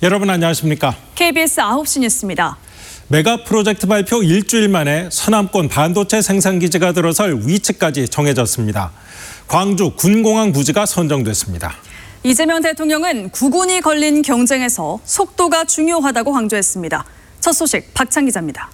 여러분 안녕하십니까? KBS 9시 뉴스입니다. 메가 프로젝트 발표 일주일 만에 서남권 반도체 생산기지가 들어설 위치까지 정해졌습니다. 광주 군공항 부지가 선정됐습니다. 이재명 대통령은 국군이 걸린 경쟁에서 속도가 중요하다고 강조했습니다. 첫 소식 박찬 기자입니다.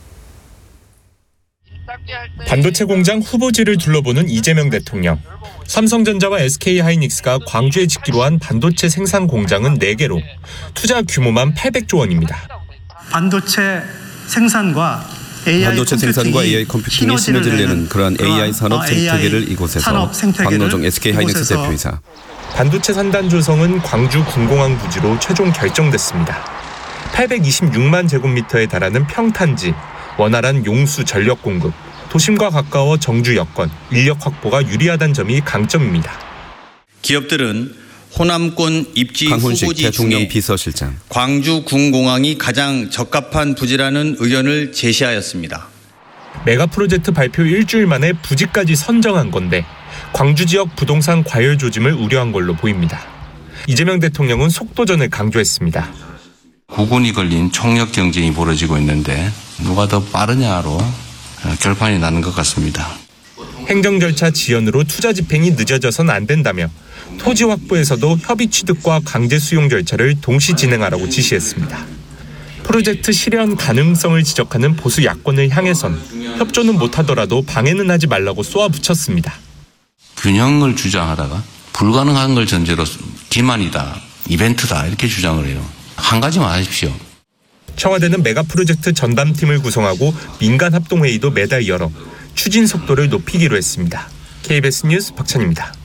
반도체 공장 후보지를 둘러보는 이재명 대통령. 삼성전자와 SK하이닉스가 광주에 짓기로 한 반도체 생산 공장은 4개로 투자 규모만 800조 원입니다. 반도체 생산과 AI 컴퓨팅이 시너지를 내는 그러한 AI 산업 생태계를 이곳에서 박노정 SK하이닉스 대표이사. 반도체 산단 조성은 광주 군공항 부지로 최종 결정됐습니다. 826만 제곱미터에 달하는 평탄지, 원활한 용수 전력 공급, 도심과 가까워 정주 여건, 인력 확보가 유리하다는 점이 강점입니다. 기업들은 호남권 입지 후보지 대통령 중에 비서실장. 광주 군공항이 가장 적합한 부지라는 의견을 제시하였습니다. 메가 프로젝트 발표 일주일 만에 부지까지 선정한 건데 광주 지역 부동산 과열 조짐을 우려한 걸로 보입니다. 이재명 대통령은 속도전을 강조했습니다. 국군이 걸린 총력 경쟁이 벌어지고 있는데 누가 더 빠르냐로 결판이 나는 것 같습니다. 행정 절차 지연으로 투자 집행이 늦어져선 안 된다며 토지 확보에서도 협의 취득과 강제 수용 절차를 동시 진행하라고 지시했습니다. 프로젝트 실현 가능성을 지적하는 보수 야권을 향해선 협조는 못하더라도 방해는 하지 말라고 쏘아붙였습니다. 균형을 주장하다가 불가능한 걸 전제로 기만이다, 이벤트다 이렇게 주장을 해요. 한 가지만 하십시오. 청와대는 메가 프로젝트 전담팀을 구성하고 민간 합동회의도 매달 열어 추진 속도를 높이기로 했습니다. KBS 뉴스 박찬입니다.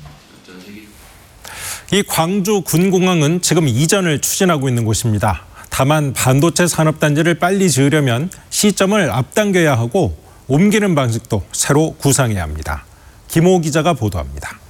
이 광주 군공항은 지금 이전을 추진하고 있는 곳입니다. 다만 반도체 산업단지를 빨리 지으려면 시점을 앞당겨야 하고 옮기는 방식도 새로 구상해야 합니다. 김호 기자가 보도합니다.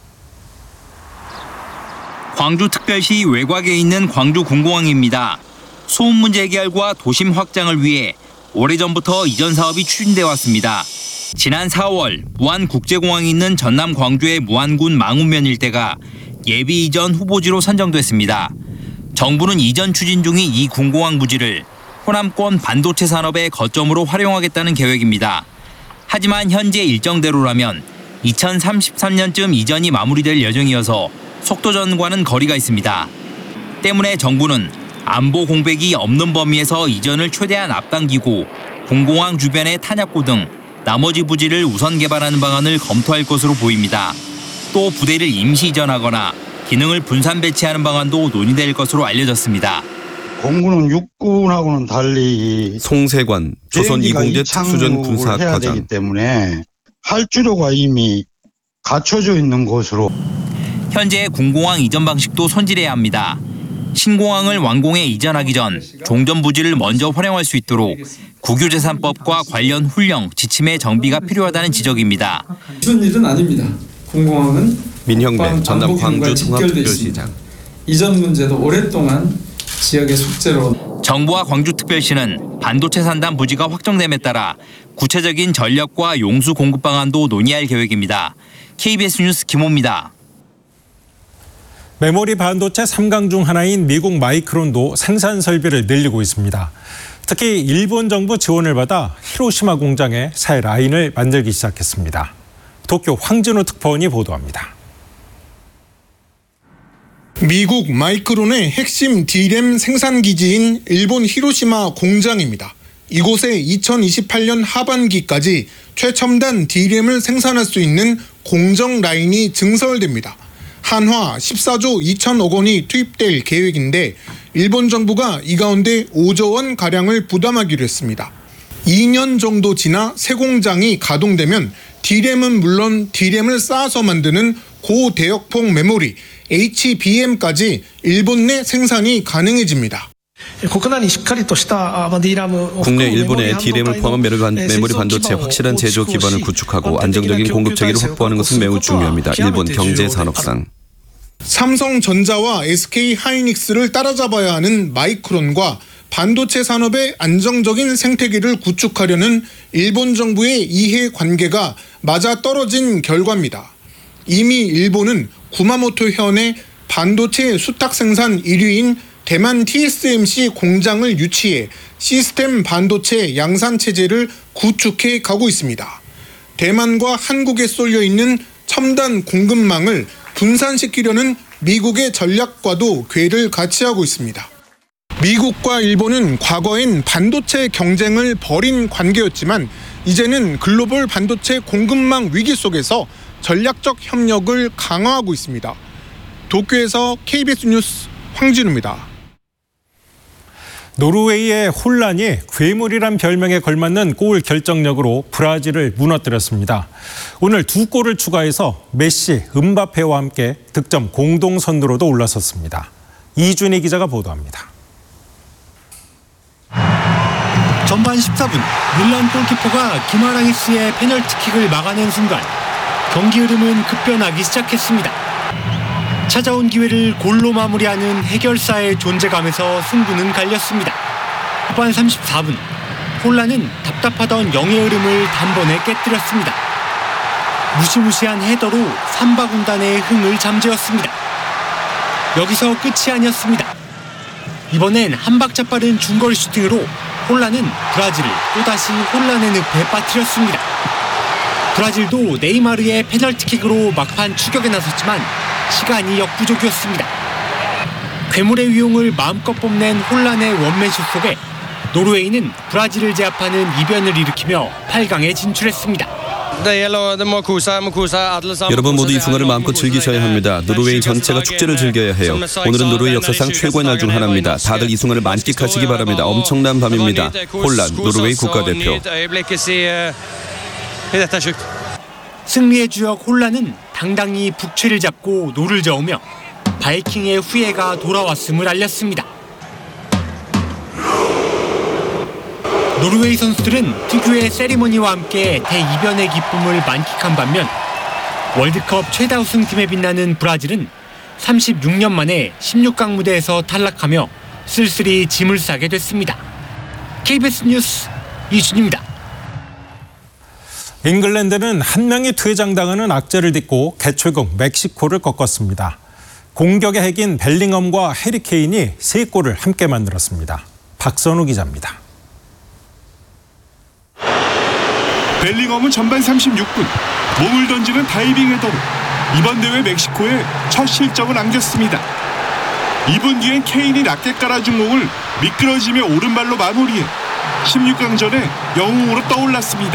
광주특별시 외곽에 있는 광주 군공항입니다. 소음 문제 해결과 도심 확장을 위해 오래전부터 이전 사업이 추진돼 왔습니다. 지난 4월 무안국제공항이 있는 전남 광주의 무안군 망운면 일대가 예비 이전 후보지로 선정됐습니다. 정부는 이전 추진 중인 이 군공항 부지를 호남권 반도체 산업의 거점으로 활용하겠다는 계획입니다. 하지만 현재 일정대로라면 2033년쯤 이전이 마무리될 예정이어서 속도전과는 거리가 있습니다. 때문에 정부는 안보 공백이 없는 범위에서 이전을 최대한 앞당기고 군공항 주변의 탄약고 등 나머지 부지를 우선 개발하는 방안을 검토할 것으로 보입니다. 또 부대를 임시 이전하거나 기능을 분산 배치하는 방안도 논의될 것으로 알려졌습니다. 공군은 육군하고는 달리 송세관 조선2공제 특수전 군사학과장. 되기 때문에 활주로가 이미 갖춰져 있는 곳으로. 현재 군공항 이전 방식도 손질해야 합니다. 신공항을 완공해 이전하기 전 종전 부지를 먼저 활용할 수 있도록 국유재산법과 관련 훈령, 지침의 정비가 필요하다는 지적입니다. 쉬운 일은 아닙니다. 군공항은 민형배 전남 광주 통합특별시장. 이전 문제도 오랫동안 지역의 숙제로. 정부와 광주특별시는 반도체 산단 부지가 확정됨에 따라 구체적인 전력과 용수 공급 방안도 논의할 계획입니다. KBS 뉴스 김호입니다. 메모리 반도체 3강 중 하나인 미국 마이크론도 생산 설비를 늘리고 있습니다. 특히 일본 정부 지원을 받아 히로시마 공장에 새 라인을 만들기 시작했습니다. 도쿄 황진우 특파원이 보도합니다. 미국 마이크론의 핵심 D램 생산 기지인 일본 히로시마 공장입니다. 이곳에 2028년 하반기까지 최첨단 D램을 생산할 수 있는 공정 라인이 증설됩니다. 한화 14조 2천억 원이 투입될 계획인데 일본 정부가 이 가운데 5조 원 가량을 부담하기로 했습니다. 2년 정도 지나 새 공장이 가동되면 D램은 물론 D램을 쌓아서 만드는 고대역폭 메모리 HBM까지 일본 내 생산이 가능해집니다. 국내 일본의 D램을 포함한 메모리 반도체 확실한 제조 기반을 구축하고 안정적인 공급 체계를 확보하는 것은 매우 중요합니다. 일본 경제산업상. 삼성전자와 SK하이닉스를 따라잡아야 하는 마이크론과 반도체 산업의 안정적인 생태계를 구축하려는 일본 정부의 이해관계가 맞아떨어진 결과입니다. 이미 일본은 구마모토 현의 반도체 수탁 생산 1위인 대만 TSMC 공장을 유치해 시스템 반도체 양산 체제를 구축해 가고 있습니다. 대만과 한국에 쏠려 있는 첨단 공급망을 분산시키려는 미국의 전략과도 궤를 같이 하고 있습니다. 미국과 일본은 과거엔 반도체 경쟁을 벌인 관계였지만 이제는 글로벌 반도체 공급망 위기 속에서 전략적 협력을 강화하고 있습니다. 도쿄에서 KBS 뉴스 황진우입니다. 노르웨이의 혼란이 괴물이란 별명에 걸맞는 골 결정력으로 브라질을 무너뜨렸습니다. 오늘 2골을 추가해서 메시, 음바페와 함께 득점 공동 선두로도 올라섰습니다. 이준희 기자가 보도합니다. 전반 14분 밀란 골키퍼가 기마랑이스의 페널티킥을 막아낸 순간 경기 흐름은 급변하기 시작했습니다. 찾아온 기회를 골로 마무리하는 해결사의 존재감에서 승부는 갈렸습니다. 후반 34분 혼란은 답답하던 영의 흐름을 단번에 깨뜨렸습니다. 무시무시한 헤더로 삼바 군단의 흥을 잠재웠습니다. 여기서 끝이 아니었습니다. 이번엔 한 박자 빠른 중거리 슈팅으로 혼란은 브라질을 또다시 혼란의 늪에 빠뜨렸습니다. 브라질도 네이마르의 페널티킥으로 막판 추격에 나섰지만 시간이 역부족이었습니다. 괴물의 위용을 마음껏 뽐낸 혼란의 원맨슛 속에 노르웨이는 브라질을 제압하는 이변을 일으키며 8강에 진출했습니다. 여러분 모두 이 순간을 마음껏 즐기셔야 합니다. 노르웨이 전체가 축제를 즐겨야 해요. 오늘은 노르웨이 역사상 최고의 날 중 하나입니다. 다들 이 순간을 만끽하시기 바랍니다. 엄청난 밤입니다. 혼란, 노르웨이 국가대표. 승리의 주역 혼란은 당당히 북채를 잡고 노를 저으며 바이킹의 후예가 돌아왔음을 알렸습니다. 노르웨이 선수들은 특유의 세리머니와 함께 대이변의 기쁨을 만끽한 반면 월드컵 최다 우승팀에 빛나는 브라질은 36년 만에 16강 무대에서 탈락하며 쓸쓸히 짐을 싸게 됐습니다. KBS 뉴스 이준입니다. 잉글랜드는 한 명이 퇴장당하는 악재를 딛고 개최국 멕시코를 꺾었습니다. 공격의 핵인 벨링엄과 해리 케인이 3골을 함께 만들었습니다. 박선우 기자입니다. 벨링엄은 전반 36분 몸을 던지는 다이빙 헤더로 이번 대회 멕시코에 첫 실점을 안겼습니다. 2분 뒤엔 케인이 낮게 깔아준 공을 미끄러지며 오른발로 마무리해 16강전에 영웅으로 떠올랐습니다.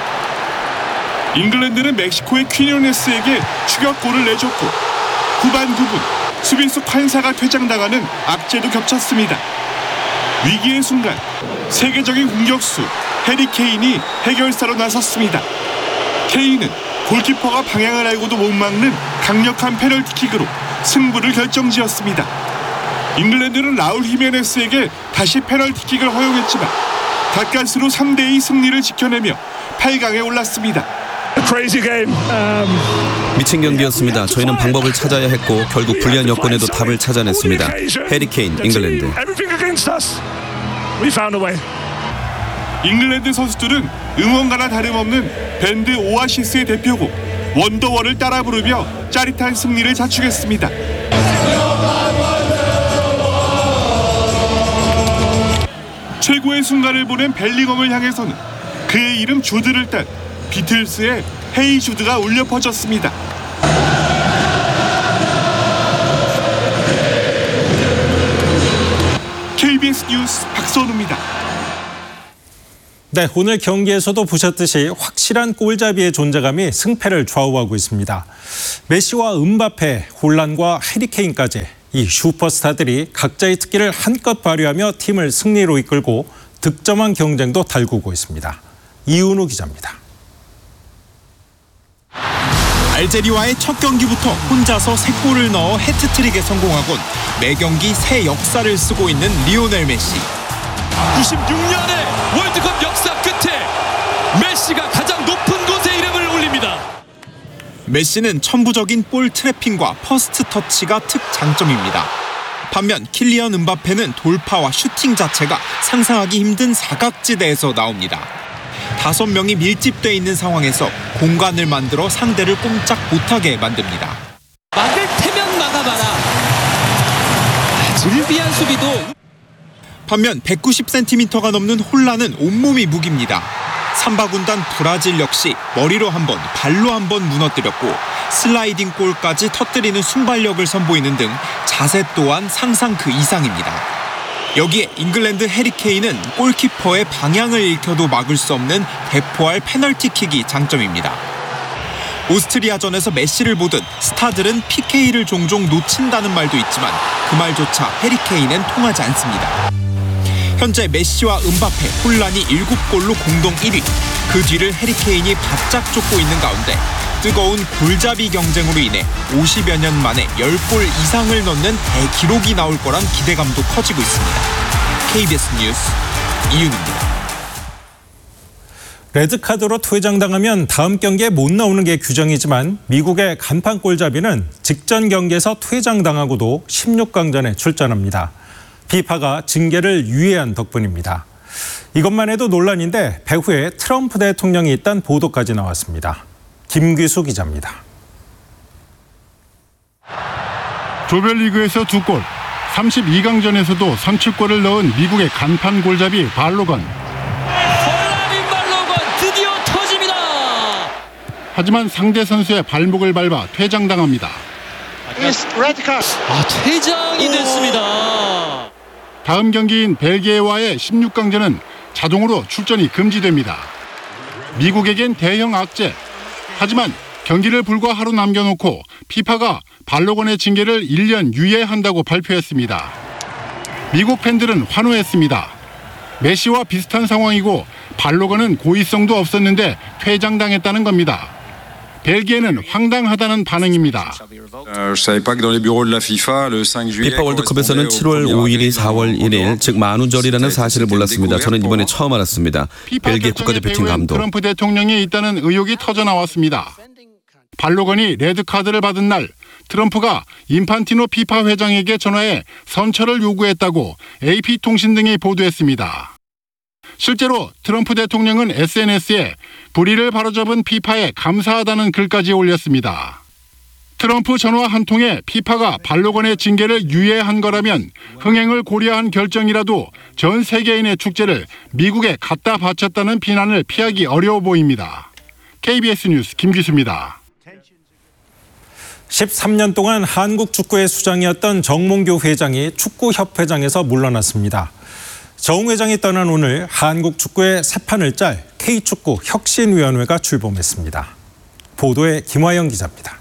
잉글랜드는 멕시코의 퀴뇨네스에게 추격골을 내줬고 후반 9분 수비수 칸사가 퇴장당하는 악재도 겹쳤습니다. 위기의 순간 세계적인 공격수 해리 케인이 해결사로 나섰습니다. 케인은 골키퍼가 방향을 알고도 못 막는 강력한 페널티킥으로 승부를 결정지었습니다. 잉글랜드는 라울 히메네스에게 다시 페널티킥을 허용했지만 가까스로 3대2 승리를 지켜내며 8강에 올랐습니다. 미친 경기였습니다. 저희는 방법을 찾아야 했고 결국 불리한 여건에도 답을 찾아냈습니다. 해리 케인, 잉글랜드. 잉글랜드 선수들은 응원가나 다름없는 밴드 오아시스의 대표곡 원더월을 따라 부르며 짜릿한 승리를 자축했습니다. 최고의 순간을 보낸 벨링엄을 향해서는 그의 이름 주드를 딴 비틀스의 헤이 주드가 울려 퍼졌습니다. KBS 뉴스 박선우입니다. 네, 오늘 경기에서도 보셨듯이 확실한 골잡이의 존재감이 승패를 좌우하고 있습니다. 메시와 음바페, 혼란과 해리 케인까지 이 슈퍼스타들이 각자의 특기를 한껏 발휘하며 팀을 승리로 이끌고 득점한 경쟁도 달구고 있습니다. 이은우 기자입니다. 알제리와의 첫 경기부터 혼자서 3골을 넣어 해트트릭에 성공하곤 매경기 새 역사를 쓰고 있는 리오넬 메시. 96년의 월드컵 역사 끝에 메시가 가장 높은 곳에 이름을 올립니다. 메시는 천부적인 볼 트래핑과 퍼스트 터치가 특장점입니다. 반면 킬리언 음바페는 돌파와 슈팅 자체가 상상하기 힘든 사각지대에서 나옵니다. 5명이 밀집돼 있는 상황에서 공간을 만들어 상대를 꼼짝 못하게 만듭니다. 막을 테면 막아봐라. 질비한 수비도. 반면 190cm가 넘는 홀란은 온몸이 무기입니다. 삼바 군단 브라질 역시 머리로 한 번, 발로 한 번 무너뜨렸고 슬라이딩 골까지 터뜨리는 순발력을 선보이는 등 자세 또한 상상 그 이상입니다. 여기에 잉글랜드 해리케인은 골키퍼의 방향을 읽혀도 막을 수 없는 대포할 페널티킥이 장점입니다. 오스트리아전에서 메시를 보듯 스타들은 PK를 종종 놓친다는 말도 있지만 그 말조차 해리케인엔 통하지 않습니다. 현재 메시와 은바페, 홀란이 7골로 공동 1위. 그 뒤를 해리케인이 바짝 쫓고 있는 가운데 뜨거운 골잡이 경쟁으로 인해 50여 년 만에 10골 이상을 넣는 대기록이 나올 거란 기대감도 커지고 있습니다. KBS 뉴스 이윤입니다. 레드카드로 퇴장당하면 다음 경기에 못 나오는 게 규정이지만 미국의 간판 골잡이는 직전 경기에서 퇴장당하고도 16강전에 출전합니다. 비파가 징계를 유예한 덕분입니다. 이것만 해도 논란인데 배후에 트럼프 대통령이 있다는 보도까지 나왔습니다. 김귀수 기자입니다. 조별리그에서 2골, 32강전에서도 선취골을 넣은 미국의 간판 골잡이 발로건. 폴라빈 발로건 드디어 터집니다. 하지만 상대 선수의 발목을 밟아 퇴장당합니다. 퇴장이 됐습니다. 다음 경기인 벨기에와의 16강전은 자동으로 출전이 금지됩니다. 미국에겐 대형 악재. 하지만 경기를 불과 하루 남겨놓고 피파가 발로건의 징계를 1년 유예한다고 발표했습니다. 미국 팬들은 환호했습니다. 메시와 비슷한 상황이고 발로건은 고의성도 없었는데 퇴장당했다는 겁니다. 벨기에는 황당하다는 반응입니다. 피파 월드컵에서는 7월 5일이 4월 1일, 즉 만우절이라는 사실을 몰랐습니다. 저는 이번에 처음 알았습니다. 벨기에 국가대표팀 감독. 트럼프 대통령이 있다는 의혹이 터져나왔습니다. 발로건이 레드카드를 받은 날 트럼프가 인판티노 피파 회장에게 전화해 선처를 요구했다고 AP통신 등이 보도했습니다. 실제로 트럼프 대통령은 SNS에 불의를 바로잡은 피파에 감사하다는 글까지 올렸습니다. 트럼프 전화 한 통에 피파가 발로건의 징계를 유예한 거라면 흥행을 고려한 결정이라도 전 세계인의 축제를 미국에 갖다 바쳤다는 비난을 피하기 어려워 보입니다. KBS 뉴스 김기수입니다. 13년 동안 한국 축구의 수장이었던 정몽규 회장이 축구협회장에서 물러났습니다. 정 회장이 떠난 오늘 한국 축구의 새 판을 짤 K축구 혁신위원회가 출범했습니다. 보도에 김화영 기자입니다.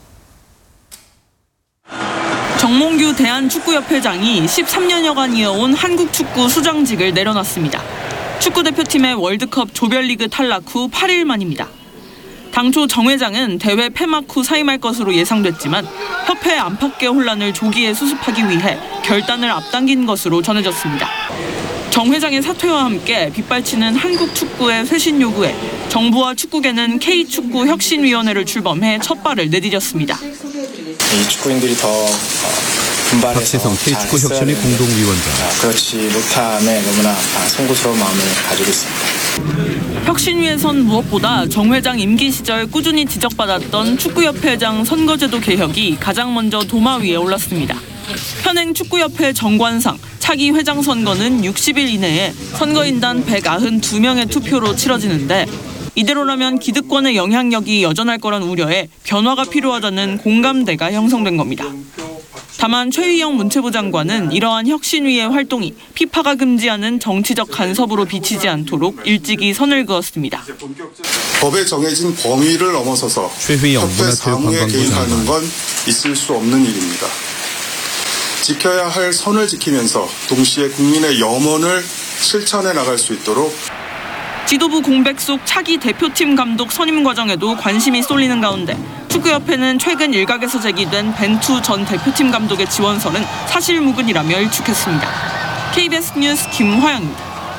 정몽규 대한축구협회장이 13년여간 이어온 한국 축구 수장직을 내려놨습니다. 축구대표팀의 월드컵 조별리그 탈락 후 8일 만입니다. 당초 정 회장은 대회 폐막 후 사임할 것으로 예상됐지만 협회 안팎의 혼란을 조기에 수습하기 위해 결단을 앞당긴 것으로 전해졌습니다. 정 회장의 사퇴와 함께 빗발치는 한국 축구의 쇄신 요구에 정부와 축구계는 K축구 혁신위원회를 출범해 첫 발을 내디뎠습니다. 이 축구인들이 더 분발해서 박세성 K축구 혁신위 공동위원장. 그렇지 못함에 너무나 송구스러운 마음을 가지고 있습니다. 혁신위에선 무엇보다 정 회장 임기 시절 꾸준히 지적받았던 축구협회장 선거제도 개혁이 가장 먼저 도마 위에 올랐습니다. 현행 축구협회 정관상 차기 회장 선거는 60일 이내에 선거인단 192명의 투표로 치러지는데 이대로라면 기득권의 영향력이 여전할 거란 우려에 변화가 필요하다는 공감대가 형성된 겁니다. 다만 최휘영 문체부 장관은 이러한 혁신위의 활동이 피파가 금지하는 정치적 간섭으로 비치지 않도록 일찍이 선을 그었습니다. 법에 정해진 범위를 넘어서서 협회 사무에 개입하는 건 있을 수 없는 일입니다. 지켜야 할 선을 지키면서 동시에 국민의 염원을 실천해 나갈 수 있도록 지도부 공백 속 차기 대표팀 감독 선임 과정에도 관심이 쏠리는 가운데 축구협회는 최근 일각에서 제기된 벤투 전 대표팀 감독의 지원서는 사실무근이라며 일축했습니다. KBS 뉴스 김화영입니다.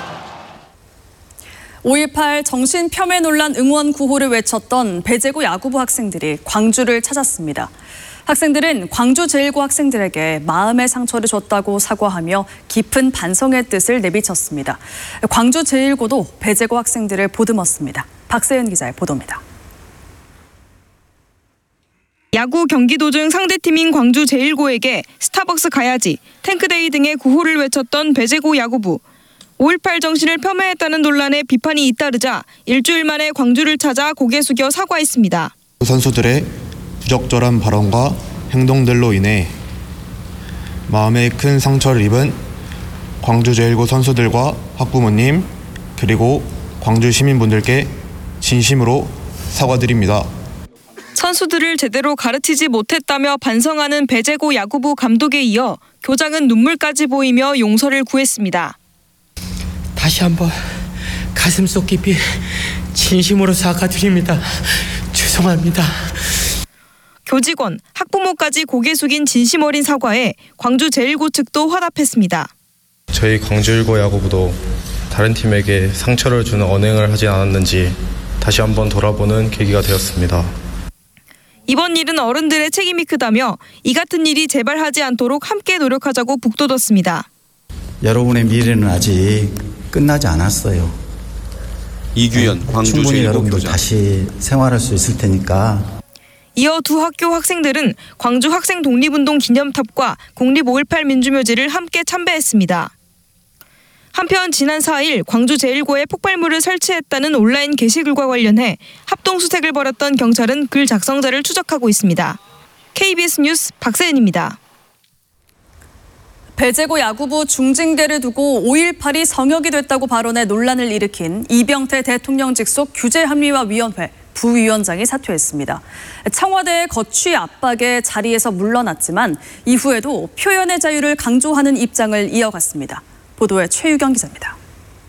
5.18 정신폄훼 논란 응원 구호를 외쳤던 배제고 야구부 학생들이 광주를 찾았습니다. 학생들은 광주제일고 학생들에게 마음의 상처를 줬다고 사과하며 깊은 반성의 뜻을 내비쳤습니다. 광주제일고도 배제고 학생들을 보듬었습니다. 박세현 기자의 보도입니다. 야구 경기 도중 상대팀인 광주 제일고에게 스타벅스 가야지, 탱크데이 등의 구호를 외쳤던 배제고 야구부. 5.18 정신을 폄훼했다는 논란에 비판이 잇따르자 일주일 만에 광주를 찾아 고개 숙여 사과했습니다. 선수들의 부적절한 발언과 행동들로 인해 마음에 큰 상처를 입은 광주 제일고 선수들과 학부모님 그리고 광주 시민분들께 진심으로 사과드립니다. 선수들을 제대로 가르치지 못했다며 반성하는 배제고 야구부 감독에 이어 교장은 눈물까지 보이며 용서를 구했습니다. 다시 한번 가슴속 깊이 진심으로 사과드립니다. 죄송합니다. 교직원, 학부모까지 고개 숙인 진심 어린 사과에 광주 제일고 측도 화답했습니다. 저희 광주일고 야구부도 다른 팀에게 상처를 주는 언행을 하지 않았는지 다시 한번 돌아보는 계기가 되었습니다. 이번 일은 어른들의 책임이 크다며 이 같은 일이 재발하지 않도록 함께 노력하자고 북돋았습니다. 여러분의 미래는 아직 끝나지 않았어요. 이규현 광주 충분히 제일고 여러분도 교장. 다시 생활할 수 있을 테니까. 이어 두 학교 학생들은 광주 학생 독립운동 기념탑과 공립 5.18 민주묘지를 함께 참배했습니다. 한편 지난 4일 광주 제일고에 폭발물을 설치했다는 온라인 게시글과 관련해 합동수색을 벌였던 경찰은 글 작성자를 추적하고 있습니다. KBS 뉴스 박세은입니다. 배제고 야구부 중징계를 두고 5.18이 성역이 됐다고 발언해 논란을 일으킨 이병태 대통령 직속 규제합리화위원회 부위원장이 사퇴했습니다. 청와대의 거취 압박에 자리에서 물러났지만 이후에도 표현의 자유를 강조하는 입장을 이어갔습니다. 보도에 최유경 기자입니다.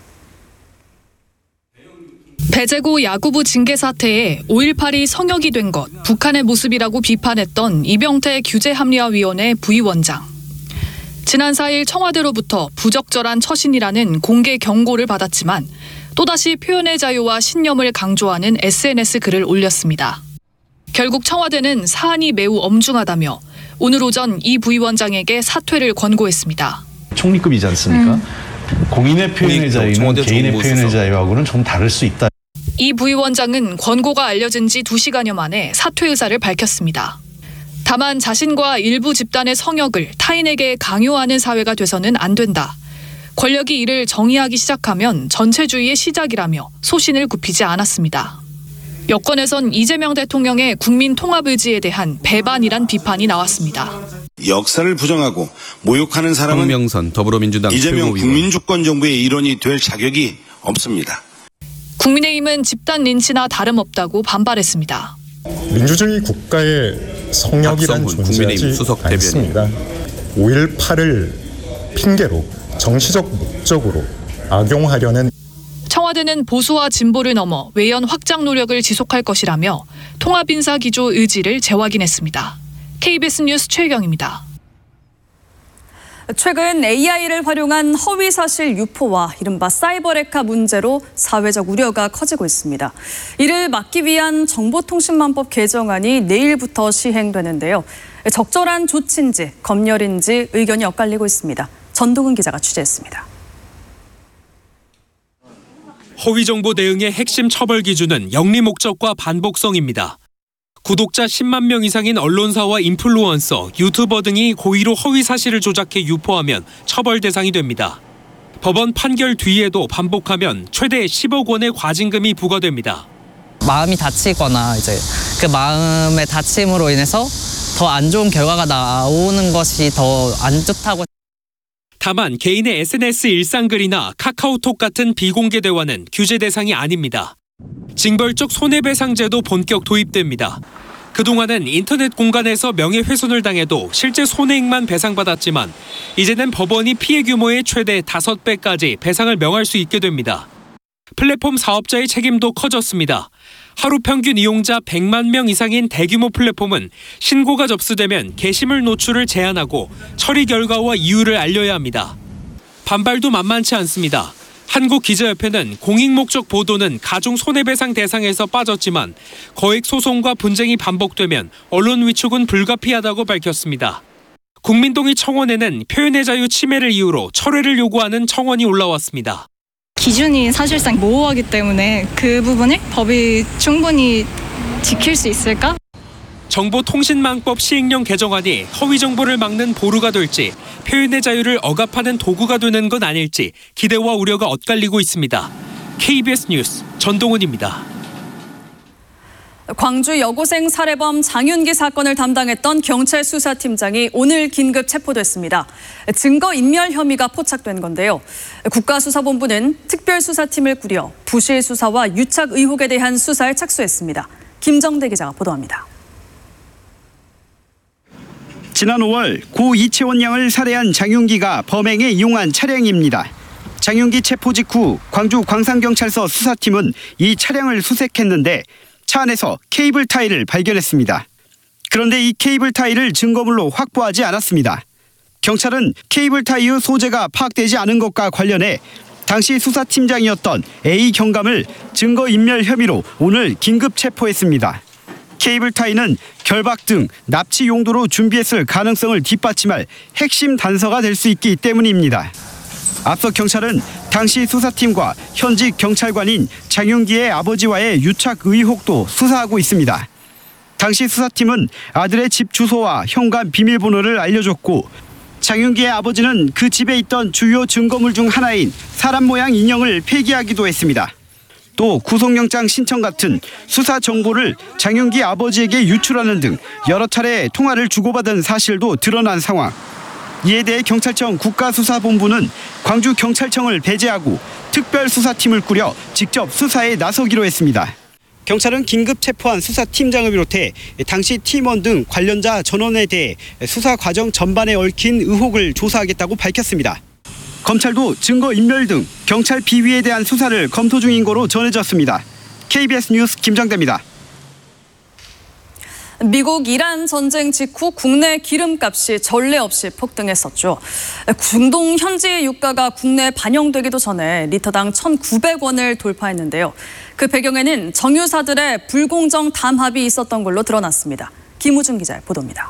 배제고 야구부 징계 사태에 5.18이 성역이 된 것, 북한의 모습이라고 비판했던 이병태 규제합리화위원회 부위원장. 지난 4일 청와대로부터 부적절한 처신이라는 공개 경고를 받았지만 또다시 표현의 자유와 신념을 강조하는 SNS 글을 올렸습니다. 결국 청와대는 사안이 매우 엄중하다며 오늘 오전 이 부위원장에게 사퇴를 권고했습니다. 총리급이지 않습니까? 공인의 표현의 자유는 개인의 표현의 자유하고는 좀 다를 수 있다. 이 부위원장은 권고가 알려진 지 2시간여 만에 사퇴 의사를 밝혔습니다. 다만 자신과 일부 집단의 성역을 타인에게 강요하는 사회가 돼서는 안 된다. 권력이 이를 정의하기 시작하면 전체주의의 시작이라며 소신을 굽히지 않았습니다. 여권에선 이재명 대통령의 국민 통합 의지에 대한 배반이란 비판이 나왔습니다. 역사를 부정하고 모욕하는 사람은 황명선 더불어민주당 이재명 최고위원. 국민주권정부의 일원이 될 자격이 없습니다. 국민의힘은 집단 린치나 다름없다고 반발했습니다. 민주주의 국가의 성역이란 존재하지 않습니다. 5.18을 핑계로 정치적 목적으로 악용하려는 청와대는 보수와 진보를 넘어 외연 확장 노력을 지속할 것이라며 통합인사 기조 의지를 재확인했습니다. KBS 뉴스 최경입니다. 최근 AI를 활용한 허위사실 유포와 이른바 사이버레카 문제로 사회적 우려가 커지고 있습니다. 이를 막기 위한 정보통신망법 개정안이 내일부터 시행되는데요. 적절한 조치인지 검열인지 의견이 엇갈리고 있습니다. 전동훈 기자가 취재했습니다. 허위 정보 대응의 핵심 처벌 기준은 영리 목적과 반복성입니다. 구독자 10만 명 이상인 언론사와 인플루언서, 유튜버 등이 고의로 허위 사실을 조작해 유포하면 처벌 대상이 됩니다. 법원 판결 뒤에도 반복하면 최대 10억 원의 과징금이 부과됩니다. 마음이 다치거나 이제 그 마음의 다침으로 인해서 더 안 좋은 결과가 나오는 것이 더 안 좋다고. 다만 개인의 SNS 일상글이나 카카오톡 같은 비공개 대화는 규제 대상이 아닙니다. 징벌적 손해배상제도 본격 도입됩니다. 그동안은 인터넷 공간에서 명예훼손을 당해도 실제 손해액만 배상받았지만 이제는 법원이 피해 규모의 최대 5배까지 배상을 명할 수 있게 됩니다. 플랫폼 사업자의 책임도 커졌습니다. 하루 평균 이용자 100만 명 이상인 대규모 플랫폼은 신고가 접수되면 게시물 노출을 제한하고 처리 결과와 이유를 알려야 합니다. 반발도 만만치 않습니다. 한국기자협회는 공익목적 보도는 가중 손해배상 대상에서 빠졌지만 거액 소송과 분쟁이 반복되면 언론 위축은 불가피하다고 밝혔습니다. 국민동의 청원에는 표현의 자유 침해를 이유로 철회를 요구하는 청원이 올라왔습니다. 기준이 사실상 모호하기 때문에 그 부분을 법이 충분히 지킬 수 있을까? 정보통신망법 시행령 개정안이 허위 정보를 막는 보루가 될지 표현의 자유를 억압하는 도구가 되는 건 아닐지 기대와 우려가 엇갈리고 있습니다. KBS 뉴스 전동훈입니다. 광주 여고생 살해범 장윤기 사건을 담당했던 경찰 수사팀장이 오늘 긴급 체포됐습니다. 증거인멸 혐의가 포착된 건데요. 국가수사본부는 특별수사팀을 꾸려 부실 수사와 유착 의혹에 대한 수사에 착수했습니다. 김정대 기자가 보도합니다. 지난 5월 고 이채원 양을 살해한 장윤기가 범행에 이용한 차량입니다. 장윤기 체포 직후 광주 광산경찰서 수사팀은 이 차량을 수색했는데 차 안에서 케이블 타이를 발견했습니다. 그런데 이 케이블 타이를 증거물로 확보하지 않았습니다. 경찰은 케이블 타이의 소재가 파악되지 않은 것과 관련해 당시 수사팀장이었던 A 경감을 증거인멸 혐의로 오늘 긴급 체포했습니다. 케이블 타이는 결박 등 납치 용도로 준비했을 가능성을 뒷받침할 핵심 단서가 될 수 있기 때문입니다. 앞서 경찰은 당시 수사팀과 현직 경찰관인 장윤기의 아버지와의 유착 의혹도 수사하고 있습니다. 당시 수사팀은 아들의 집 주소와 현관 비밀번호를 알려줬고 장윤기의 아버지는 그 집에 있던 주요 증거물 중 하나인 사람 모양 인형을 폐기하기도 했습니다. 또 구속영장 신청 같은 수사 정보를 장윤기 아버지에게 유출하는 등 여러 차례 통화를 주고받은 사실도 드러난 상황. 이에 대해 경찰청 국가수사본부는 광주경찰청을 배제하고 특별수사팀을 꾸려 직접 수사에 나서기로 했습니다. 경찰은 긴급 체포한 수사팀장을 비롯해 당시 팀원 등 관련자 전원에 대해 수사 과정 전반에 얽힌 의혹을 조사하겠다고 밝혔습니다. 검찰도 증거인멸 등 경찰 비위에 대한 수사를 검토 중인 거로 전해졌습니다. KBS 뉴스 김정대입니다. 미국 이란 전쟁 직후 국내 기름값이 전례 없이 폭등했었죠. 중동 현지 유가가 국내에 반영되기도 전에 리터당 1,900원을 돌파했는데요. 그 배경에는 정유사들의 불공정 담합이 있었던 걸로 드러났습니다. 김우준 기자의 보도입니다.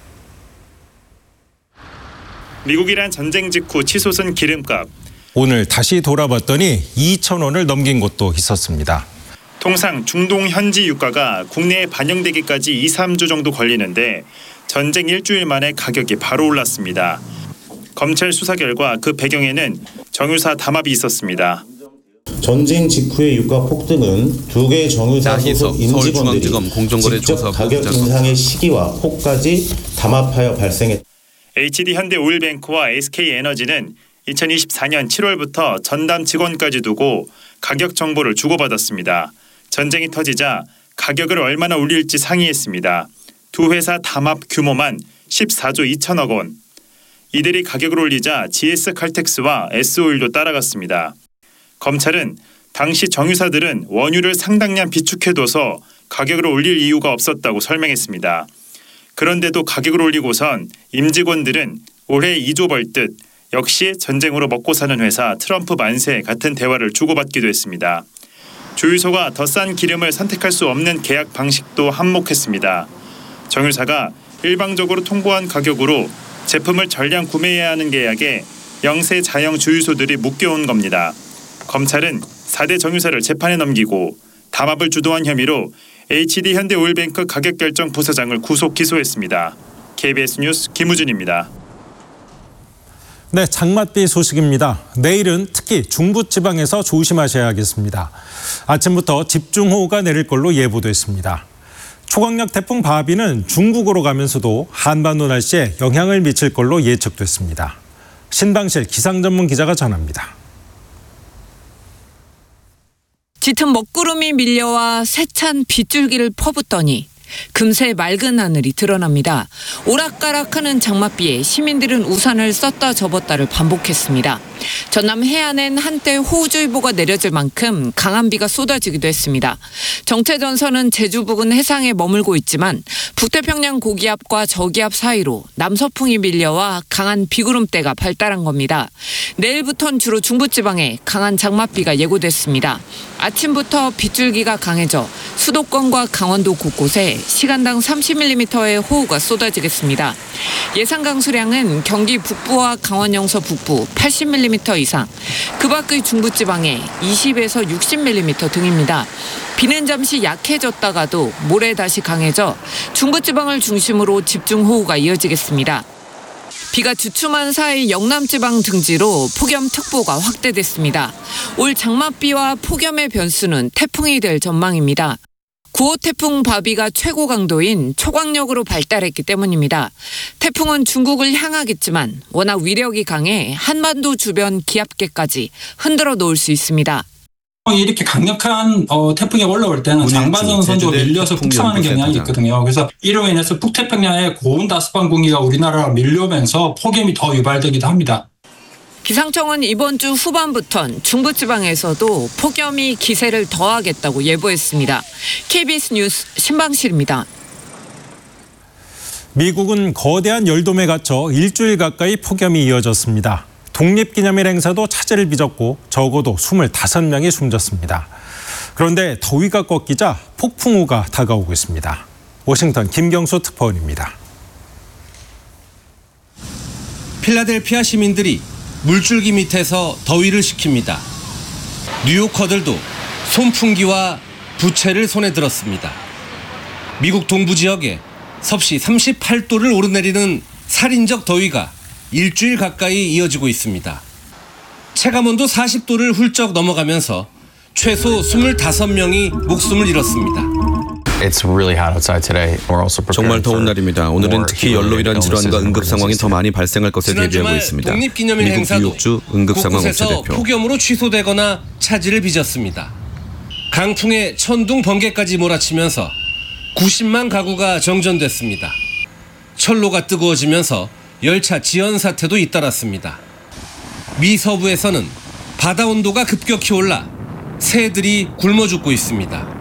미국 이란 전쟁 직후 치솟은 기름값. 오늘 다시 돌아봤더니 2,000원을 넘긴 곳도 있었습니다. 통상 중동 현지 유가가 국내에 반영되기까지 2-3주 정도 걸리는데 전쟁 일주일 만에 가격이 바로 올랐습니다. 검찰 수사 결과 그 배경에는 정유사 담합이 있었습니다. 전쟁 직후의 유가 폭등은 두 개의 정유사 소속 임직원들이 직접 가격 인상의 시기와 폭까지 담합하여 발생했다. HD 현대오일뱅크와 SK에너지는 2024년 7월부터 전담 직원까지 두고 가격 정보를 주고받았습니다. 전쟁이 터지자 가격을 얼마나 올릴지 상의했습니다. 두 회사 담합 규모만 14조 2천억 원. 이들이 가격을 올리자 GS칼텍스와 S오일도 따라갔습니다. 검찰은 당시 정유사들은 원유를 상당량 비축해둬서 가격을 올릴 이유가 없었다고 설명했습니다. 그런데도 가격을 올리고선 임직원들은 올해 2조 벌듯 역시 전쟁으로 먹고 사는 회사 트럼프 만세 같은 대화를 주고받기도 했습니다. 주유소가 더 싼 기름을 선택할 수 없는 계약 방식도 한몫했습니다. 정유사가 일방적으로 통보한 가격으로 제품을 전량 구매해야 하는 계약에 영세 자영 주유소들이 묶여온 겁니다. 검찰은 4대 정유사를 재판에 넘기고 담합을 주도한 혐의로 HD 현대오일뱅크 가격결정 부사장을 구속 기소했습니다. KBS 뉴스 김우준입니다. 네, 장맛비 소식입니다. 내일은 특히 중부지방에서 조심하셔야겠습니다. 아침부터 집중호우가 내릴 걸로 예보됐습니다. 초강력 태풍 바비는 중국으로 가면서도 한반도 날씨에 영향을 미칠 걸로 예측됐습니다. 신방실 기상전문 기자가 전합니다. 짙은 먹구름이 밀려와 세찬 빗줄기를 퍼붓더니 금세 맑은 하늘이 드러납니다. 오락가락하는 장맛비에 시민들은 우산을 썼다 접었다를 반복했습니다. 전남 해안엔 한때 호우주의보가 내려질 만큼 강한 비가 쏟아지기도 했습니다. 정체전선은 제주 부근 해상에 머물고 있지만 북태평양 고기압과 저기압 사이로 남서풍이 밀려와 강한 비구름대가 발달한 겁니다. 내일부터는 주로 중부지방에 강한 장맛비가 예고됐습니다. 아침부터 빗줄기가 강해져 수도권과 강원도 곳곳에 시간당 30mm의 호우가 쏟아지겠습니다. 예상 강수량은 경기 북부와 강원 영서 북부 80mm 30mm 이상, 그 밖의 중부지방에 20에서 60mm 등입니다. 비는 잠시 약해졌다가도 모레 다시 강해져 중부지방을 중심으로 집중호우가 이어지겠습니다. 비가 주춤한 사이 영남지방 등지로 폭염특보가 확대됐습니다. 올 장맛비와 폭염의 변수는 태풍이 될 전망입니다. 9호 태풍 바비가 최고 강도인 초강력으로 발달했기 때문입니다. 태풍은 중국을 향하겠지만 워낙 위력이 강해 한반도 주변 기압계까지 흔들어 놓을 수 있습니다. 이렇게 강력한 태풍이 올라올 때는 장반선 선도 밀려서 북상하는 경향이 있거든요. 그래서 이로 인해서 북태평양의 고온 다습한 공기가 우리나라로 밀려오면서 폭염이 더 유발되기도 합니다. 기상청은 이번 주 후반부턴 중부지방에서도 폭염이 기세를 더하겠다고 예보했습니다. KBS 뉴스 신방실입니다. 미국은 거대한 열돔에 갇혀 일주일 가까이 폭염이 이어졌습니다. 독립기념일 행사도 차질을 빚었고 적어도 25명이 숨졌습니다. 그런데 더위가 꺾이자 폭풍우가 다가오고 있습니다. 워싱턴 김경수 특파원입니다. 필라델피아 시민들이 물줄기 밑에서 더위를 식힙니다. 뉴요커들도 손풍기와 부채를 손에 들었습니다. 미국 동부 지역에 섭씨 38도를 오르내리는 살인적 더위가 일주일 가까이 이어지고 있습니다. 체감온도 40도를 훌쩍 넘어가면서 최소 25명이 목숨을 잃었습니다. 정말 더운 날입니다. 오늘은 특히 연로이란 질환과 응급 상황이 더 많이 발생할 것에 대비하고 있습니다. 독립기념일 미국 행사도 뉴욕주 응급상황 업체 곳곳에서 대표. 폭염으로 취소되거나 차질을 빚었습니다. 강풍에 천둥 번개까지 몰아치면서 90만 가구가 정전됐습니다. 철로가 뜨거워지면서 열차 지연 사태도 잇따랐습니다. 미 서부에서는 바다 온도가 급격히 올라 새들이 굶어 죽고 있습니다.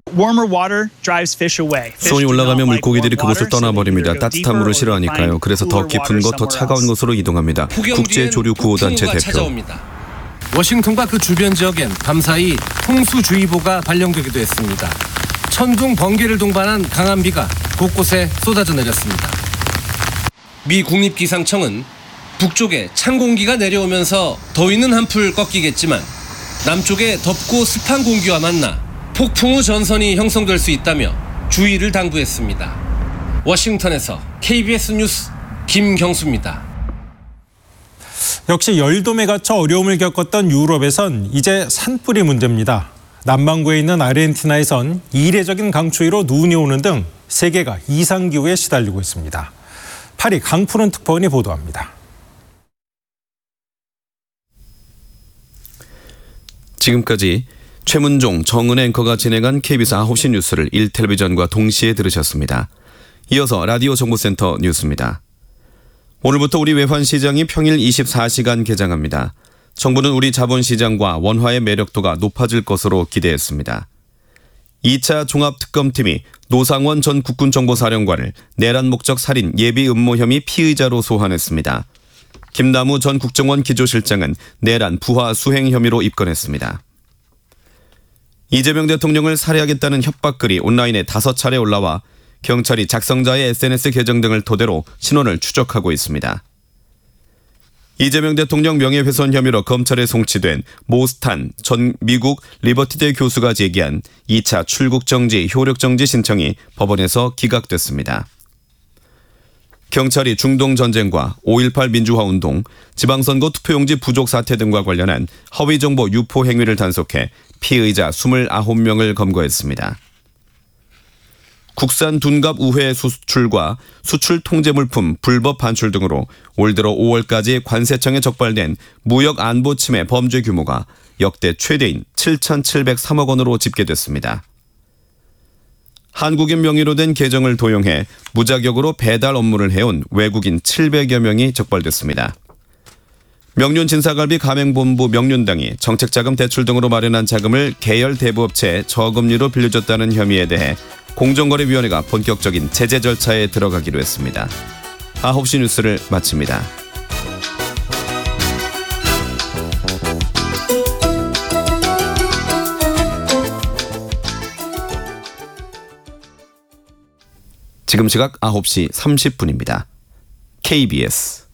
수온이 올라가면 물고기들이 그곳을 떠나버립니다. 따뜻한 물을 싫어하니까요. 그래서 더 깊은 곳, 더 차가운 곳으로 이동합니다. 국제조류구호단체 대표. 워싱턴과 그 주변 지역엔 밤사이 홍수주의보가 발령되기도 했습니다. 천둥 번개를 동반한 강한 비가 곳곳에 쏟아져 내렸습니다. 미 국립기상청은 북쪽에 찬 공기가 내려오면서 더위는 한풀 꺾이겠지만 남쪽에 덥고 습한 공기와 만나 폭풍우 전선이 형성될 수 있다며 주의를 당부했습니다. 워싱턴에서 KBS 뉴스 김경수입니다. 역시 열돔에 갇혀 어려움을 겪었던 유럽에선 이제 산불이 문제입니다. 남반구에 있는 아르헨티나에선 이례적인 강추위로 눈이 오는 등 세계가 이상기후에 시달리고 있습니다. 파리 강푸른 특파원이 보도합니다. 지금까지 최문종, 정은혜 앵커가 진행한 KBS 9시 뉴스를 1텔레비전과 동시에 들으셨습니다. 이어서 라디오 정보센터 뉴스입니다. 오늘부터 우리 외환시장이 평일 24시간 개장합니다. 정부는 우리 자본시장과 원화의 매력도가 높아질 것으로 기대했습니다. 2차 종합특검팀이 노상원 전 국군정보사령관을 내란 목적 살인 예비 음모 혐의 피의자로 소환했습니다. 김남우 전 국정원 기조실장은 내란 부하 수행 혐의로 입건했습니다. 이재명 대통령을 살해하겠다는 협박글이 온라인에 5차례 올라와 경찰이 작성자의 SNS 계정 등을 토대로 신원을 추적하고 있습니다. 이재명 대통령 명예훼손 혐의로 검찰에 송치된 모스탄 전 미국 리버티대 교수가 제기한 2차 출국정지, 효력정지 신청이 법원에서 기각됐습니다. 경찰이 중동전쟁과 5.18 민주화운동, 지방선거 투표용지 부족 사태 등과 관련한 허위정보 유포 행위를 단속해 피의자 29명을 검거했습니다. 국산 둔갑 우회 수출과 수출 통제물품 불법 반출 등으로 올 들어 5월까지 관세청에 적발된 무역 안보 침해 범죄 규모가 역대 최대인 7,703억 원으로 집계됐습니다. 한국인 명의로 된 계정을 도용해 무자격으로 배달 업무를 해온 외국인 700여 명이 적발됐습니다. 명륜진사갈비 가맹본부 명륜당이 정책자금 대출 등으로 마련한 자금을 계열 대부업체에 저금리로 빌려줬다는 혐의에 대해 공정거래위원회가 본격적인 제재 절차에 들어가기로 했습니다. 9시 뉴스를 마칩니다. 지금 시각 9시 30분입니다. KBS